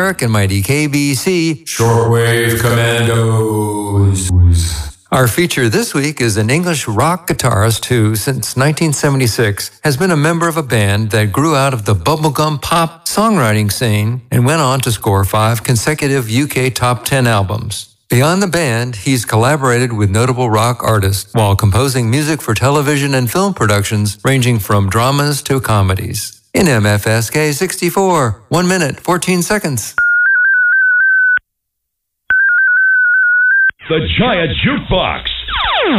American mighty KBC Shortwave Commandos. Our feature this week is an English rock guitarist who, since 1976, has been a member of a band that grew out of the bubblegum pop songwriting scene and went on to score 5 consecutive UK top 10 albums. Beyond the band, he's collaborated with notable rock artists while composing music for television and film productions ranging from dramas to comedies. In MFSK 64, 1 minute, 14 seconds. The Giant Jukebox.